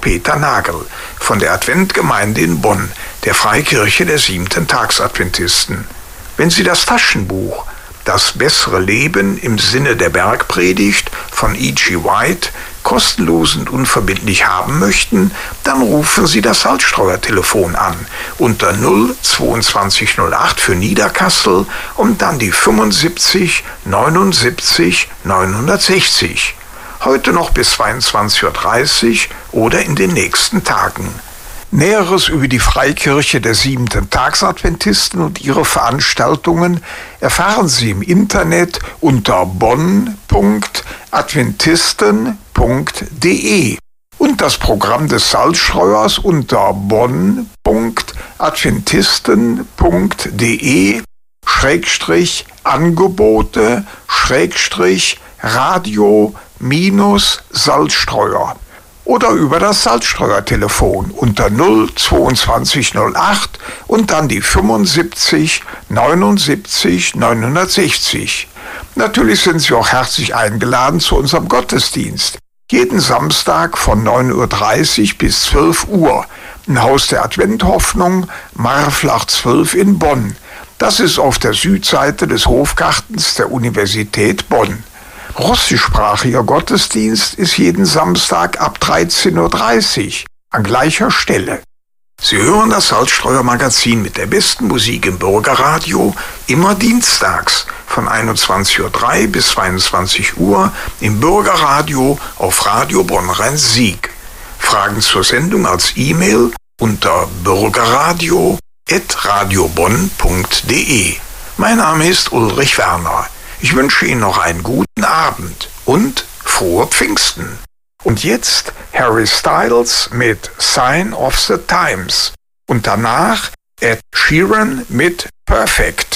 Peter Nagel von der Adventgemeinde in Bonn, der Freikirche der Siebenten-Tags-Adventisten. Wenn Sie das Taschenbuch Das bessere Leben im Sinne der Bergpredigt von E.G. White kostenlos und unverbindlich haben möchten, dann rufen Sie das Salzstreuer-Telefon an unter 02208 für Niederkassel und dann die 75 79 960. Heute noch bis 22:30 Uhr oder in den nächsten Tagen. Näheres über die Freikirche der Siebenten-Tags-Adventisten und ihre Veranstaltungen erfahren Sie im Internet unter bonn.adventisten.de und das Programm des Salzstreuers unter bonn.adventisten.de/Radio-Salzstreuer oder über das Salzstreuer-Telefon unter 02208 und dann die 75 79 960. Natürlich sind Sie auch herzlich eingeladen zu unserem Gottesdienst. Jeden Samstag von 9:30 Uhr bis 12 Uhr im Haus der Adventhoffnung, Marflach 12 in Bonn. Das ist auf der Südseite des Hofgartens der Universität Bonn. Russischsprachiger Gottesdienst ist jeden Samstag ab 13:30 Uhr an gleicher Stelle. Sie hören das Salzstreuer-Magazin mit der besten Musik im Bürgerradio, immer dienstags von 21:03 Uhr bis 22 Uhr im Bürgerradio auf Radio Bonn-Rhein-Sieg. Fragen zur Sendung als E-Mail unter bürgerradio@radiobonn.de. Mein Name ist Ulrich Werner. Ich wünsche Ihnen noch einen guten Abend und frohe Pfingsten. Und jetzt Harry Styles mit Sign of the Times und danach Ed Sheeran mit Perfect.